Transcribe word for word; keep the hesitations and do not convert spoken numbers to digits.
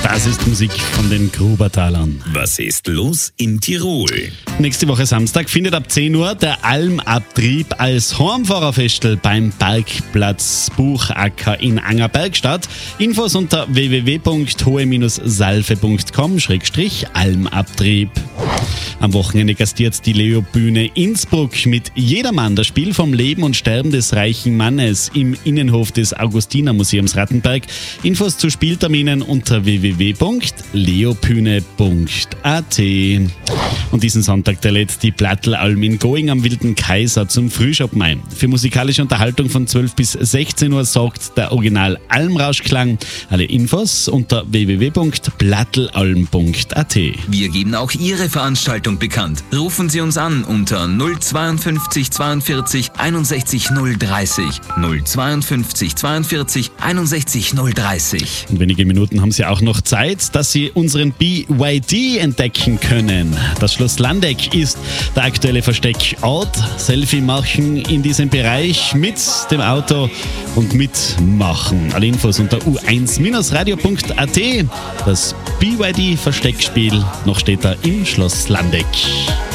Das ist Musik von den Grubertalern. Was ist los in Tirol? Nächste Woche Samstag findet ab zehn Uhr der Almabtrieb als Heimfahrerfestel beim Parkplatz Buchacker in Angerberg statt. Infos unter w w w punkt hohe salve punkt com schrägstrich Almabtrieb. Am Wochenende gastiert die Leo-Bühne Innsbruck mit Jedermann, das Spiel vom Leben und Sterben des reichen Mannes im Innenhof des Augustinermuseums Rattenberg. Infos zu Spielterminen unter w w w punkt leobühne punkt a t. Und diesen Sonntag der letzte Plattl-Alm in Going am Wilden Kaiser zum Frühschoppen ein. Für musikalische Unterhaltung von zwölf bis sechzehn Uhr sorgt der Original Almrauschklang. Alle Infos unter w w w punkt plattlalm punkt a t. Wir geben auch Ihre Veranstaltung bekannt. Rufen Sie uns an unter null zweiundfünfzig zweiundvierzig einundsechzig null dreißig. null zweiundfünfzig zweiundvierzig einundsechzig null dreißig. In wenigen Minuten haben Sie auch noch Zeit, dass Sie unseren B Y D entdecken können. Das Schloss Landeck ist der aktuelle Versteckort. Selfie machen in diesem Bereich mit dem Auto und mitmachen. Alle Infos unter u eins radio punkt a t. Das B Y D Versteckspiel noch steht da im Schloss Landeck.